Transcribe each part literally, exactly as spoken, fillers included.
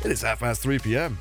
It is half past three p.m.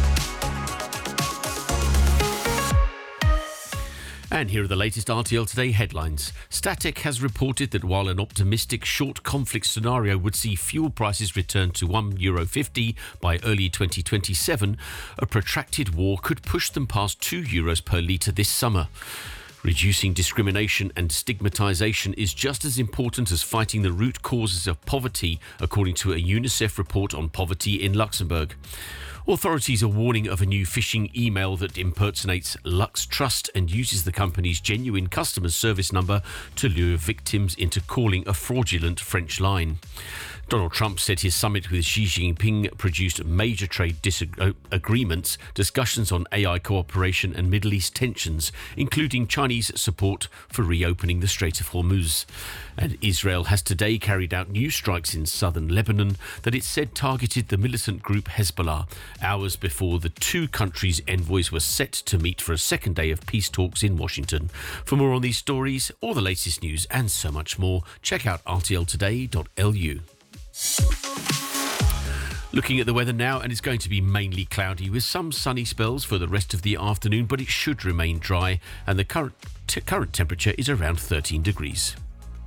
And here are the latest R T L Today headlines. Static has reported that while an optimistic short conflict scenario would see fuel prices return to one euro fifty by early twenty twenty-seven, a protracted war could push them past two euros per litre this summer. Reducing discrimination and stigmatisation is just as important as fighting the root causes of poverty, according to a UNICEF report on poverty in Luxembourg. Authorities are warning of a new phishing email that impersonates Lux Trust and uses the company's genuine customer service number to lure victims into calling a fraudulent French line. Donald Trump said his summit with Xi Jinping produced major trade disagreements, discussions on A I cooperation and Middle East tensions, including Chinese support for reopening the Strait of Hormuz. And Israel has today carried out new strikes in southern Lebanon that it said targeted the militant group Hezbollah, hours before the two countries' envoys were set to meet for a second day of peace talks in Washington. For more on these stories, all the latest news and so much more, check out r t l today dot l u. Looking at the weather now, and it's going to be mainly cloudy with some sunny spells for the rest of the afternoon, but it should remain dry, and the current t- current temperature is around thirteen degrees.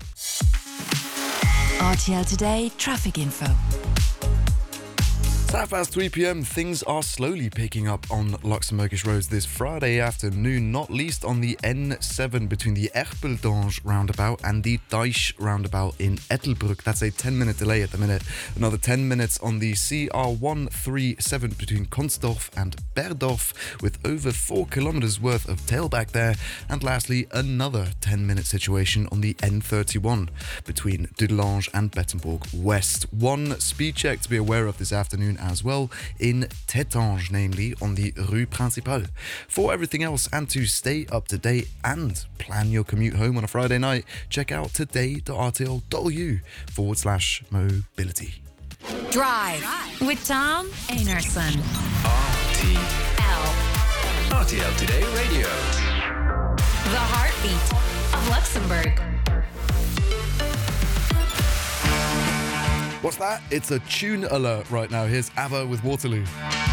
R T L Today traffic info. It's half past three p.m. Things are slowly picking up on Luxembourgish roads this Friday afternoon, not least on the N seven between the Erpeldange roundabout and the Deich roundabout in Ettelbruck. That's a ten minute delay at the minute. Another ten minutes on the C R one thirty-seven between Konsdorf and Berdorf, with over four kilometers worth of tailback there. And lastly, another ten minute situation on the N thirty-one between Dudelange and Bettembourg West. One speed check to be aware of this afternoon as well in Tétange, namely on the Rue Principale. For everything else and to stay up to date and plan your commute home on a Friday night, check out today dot r t l dot l u forward slash mobility. Drive with Tom Einarson. R T L. R T L Today Radio. The heartbeat of Luxembourg. What's that? It's a tune alert right now. Here's Ava with Waterloo.